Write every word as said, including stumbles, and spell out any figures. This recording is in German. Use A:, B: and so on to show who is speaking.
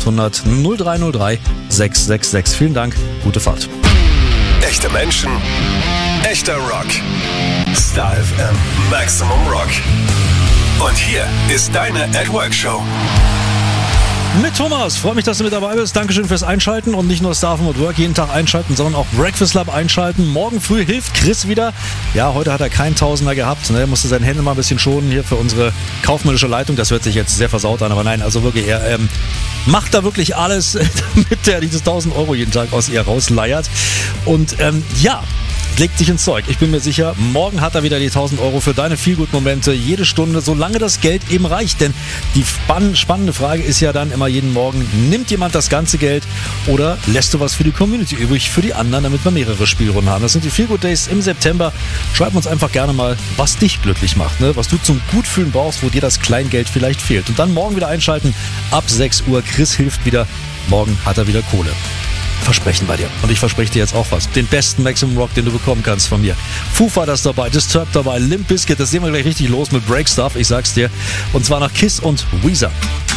A: achthundert null drei null drei sechs sechs sechs. Vielen Dank, gute Fahrt.
B: Echte Menschen, echter Rock. Star F M Maximum Rock. Und hier ist deine At Work Show.
A: Mit Thomas. Freue mich, dass du mit dabei bist. Dankeschön fürs Einschalten und nicht nur Star F M at Work jeden Tag einschalten, sondern auch Breakfast Lab einschalten. Morgen früh hilft Chris wieder. Ja, heute hat er keinen Tausender gehabt. Ne? Er musste seine Hände mal ein bisschen schonen hier für unsere kaufmännische Leitung. Das hört sich jetzt sehr versaut an, aber nein, also wirklich, er ähm, macht da wirklich alles, damit er dieses tausend Euro jeden Tag aus ihr rausleiert. Und ähm, ja, legt sich ins Zeug. Ich bin mir sicher, morgen hat er wieder die tausend Euro für deine Feelgood-Momente, jede Stunde, solange das Geld eben reicht. Denn die spann- spannende Frage ist ja dann immer jeden Morgen, nimmt jemand das ganze Geld oder lässt du was für die Community übrig, für die anderen, damit wir mehrere Spielrunden haben. Das sind die Feelgood Days im September. Schreib uns einfach gerne mal, was dich glücklich macht, ne? Was du zum Gutfühlen brauchst, wo dir das Kleingeld vielleicht fehlt. Und dann morgen wieder einschalten, ab sechs Uhr. Chris hilft wieder. Morgen hat er wieder Kohle. Versprechen bei dir. Und ich verspreche dir jetzt auch was. Den besten Maximum Rock, den du bekommen kannst von mir. Foo Fighters dabei, Disturbed dabei, Limp Bizkit. Das sehen wir gleich richtig los mit Break Stuff, ich sag's dir. Und zwar nach Kiss und Weezer.